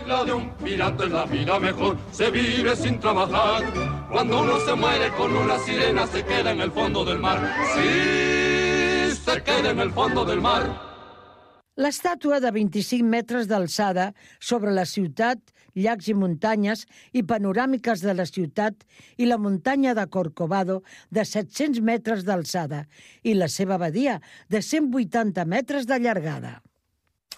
La de un pirata es la vida mejor, se vive sin trabajar. Cuando uno se muere con una sirena se queda en el fondo del mar. Sí, se queda en el fondo del mar. L'estàtua de 25 metres d'alçada sobre la ciutat, llacs i muntanyes i panoràmiques de la ciutat i la muntanya de Corcovado de 700 metres d'alçada i la seva abadia de 180 metres de llargada.